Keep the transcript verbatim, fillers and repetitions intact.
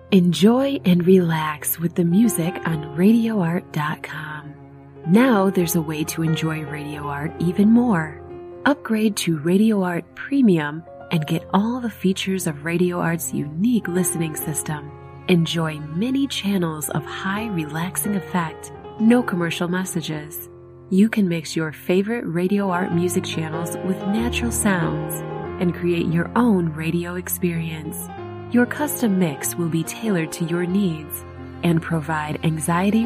Enjoy and relax with the music on radio art dot com. Now there's a way to enjoy Radio Art even more. Upgrade to Radio Art Premium and get all the features of Radio Art's unique listening system. Enjoy many channels of high relaxing effect, no commercial messages. You can mix your favorite Radio Art music channels with natural sounds and create your own radio experience. Your custom mix will be tailored to your needs and provide anxiety